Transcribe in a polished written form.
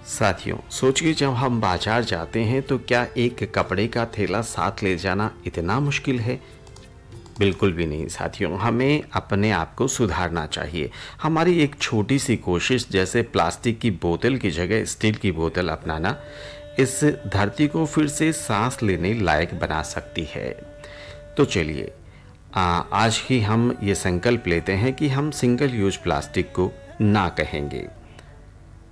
साथियों, सोचिए जब हम बाजार जाते हैं तो क्या एक कपड़े का थैला साथ ले जाना इतना मुश्किल है? बिल्कुल भी नहीं साथियों, हमें अपने आप को सुधारना चाहिए। हमारी एक छोटी सी कोशिश, जैसे प्लास्टिक की बोतल की जगह स्टील की बोतल अपनाना, इस धरती को फिर से सांस लेने लायक बना सकती है। तो चलिए, आज ही हम ये संकल्प लेते हैं कि हम सिंगल यूज प्लास्टिक को ना कहेंगे।